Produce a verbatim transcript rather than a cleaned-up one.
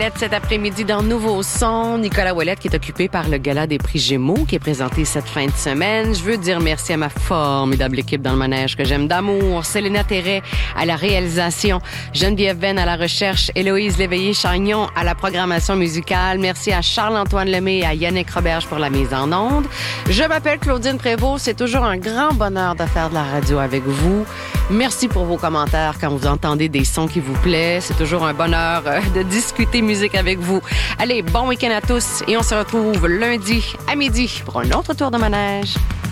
Ouellette cet après-midi dans Nouveau Son. Nicolas Ouellette qui est occupé par le Gala des prix Gémeaux qui est présenté cette fin de semaine. Je veux dire merci à ma formidable équipe dans le manège que j'aime d'amour. Célina Terret à la réalisation, Geneviève Venn à la recherche, Héloïse Léveillé-Chagnon à la programmation musicale. Merci à Charles-Antoine Lemay et à Yannick Roberge pour la mise en onde. Je m'appelle Claudine Prévost. C'est toujours un grand bonheur de faire de la radio avec vous. Merci pour vos commentaires quand vous entendez des sons qui vous plaisent. C'est toujours un bonheur euh, de discuter musique avec vous. Allez, bon week-end à tous et on se retrouve lundi à midi pour un autre tour de manège.